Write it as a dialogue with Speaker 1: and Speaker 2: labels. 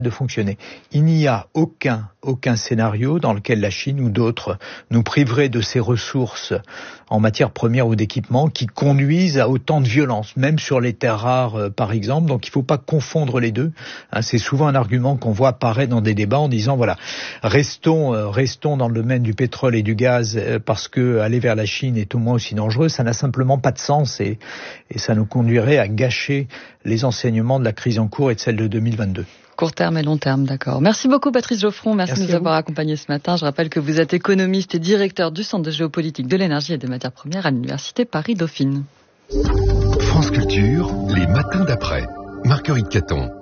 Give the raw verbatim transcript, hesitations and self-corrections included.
Speaker 1: de fonctionner. Il n'y a aucun, aucun scénario dans lequel la Chine ou d'autres nous priveraient de ces ressources en matière première ou d'équipement qui conduisent à autant de violence, même sur les terres rares euh, par exemple. Donc il ne faut pas confondre les deux. Hein, c'est souvent un argument qu'on voit apparaître dans des débats en disant voilà, restons, euh, restons dans le domaine du pétrole et du gaz euh, parce que aller vers la Chine est au moins aussi dangereux. Ça n'a simplement pas de sens et, et ça nous conduirait à gâcher les enseignements de la crise en cours et de celle de deux mille vingt-deux.
Speaker 2: Court terme et long terme, d'accord. Merci beaucoup Patrice Geoffron, merci, merci de nous avoir accompagnés ce matin. Je rappelle que vous êtes économiste et directeur du Centre de géopolitique de l'énergie et des matières premières à l'Université Paris-Dauphine.
Speaker 3: France Culture, les matins d'après. Marguerite Caton.